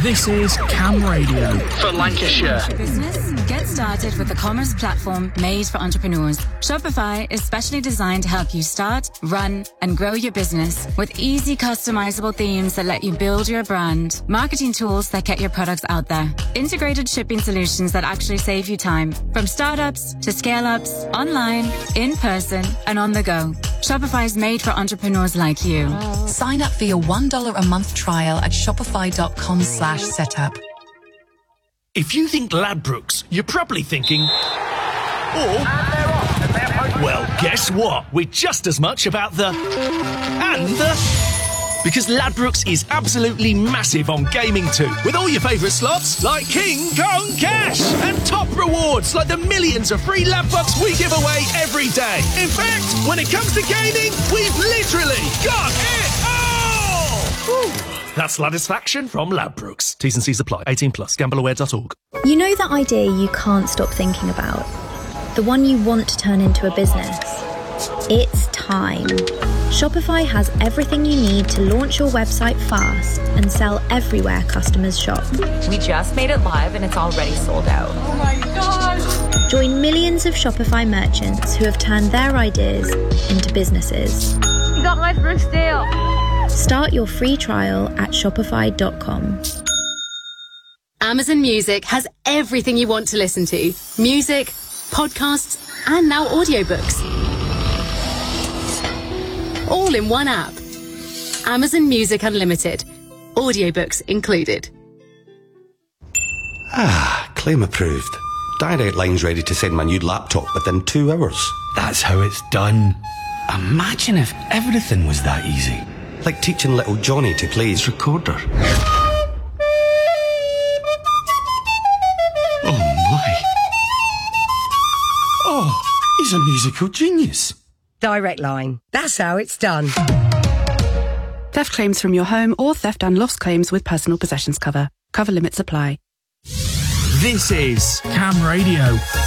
This is Cam Radio for Lancashire. Business? Get started with a commerce platform made for entrepreneurs. Shopify is specially designed to help you start, run, and grow your business with easy customizable themes that let you build your brand, marketing tools that get your products out there, integrated shipping solutions that actually save you time, from startups to scale-ups, online, in person, and on the go. Shopify is made for entrepreneurs like you. Sign up for your $1 a month trial at shopify.com/setup. If you think Ladbrokes, you're probably thinking, well, guess what? We're just as much about the and the. Because Ladbrokes is absolutely massive on gaming too, with all your favourite slots like King Kong Cash and top rewards like the millions of free Ladbrokes we give away every day. In fact, when it comes to gaming, we've literally got it all! Woo. That's Ladisfaction from Ladbrokes. T's and C's apply. 18+. Gambleaware.org. You know that idea you can't stop thinking about? The one you want to turn into a business? It's time. Shopify has everything you need to launch your website fast and sell everywhere customers shop. We just made it live and it's already sold out. Oh my gosh! Join millions of Shopify merchants who have turned their ideas into businesses. You got my first deal. Start your free trial at shopify.com. Amazon Music has everything you want to listen to. Music, podcasts, and now audiobooks. All in one app. Amazon Music Unlimited. Audiobooks included. Claim approved. Direct Line's ready to send my new laptop within 2 hours. That's how it's done. Imagine if everything was that easy. Like teaching little Johnny to play his recorder. Oh my. Oh, he's a musical genius. Direct Line. That's how it's done. Theft claims from your home or theft and loss claims with personal possessions cover. Cover limits apply. This is Cam Radio.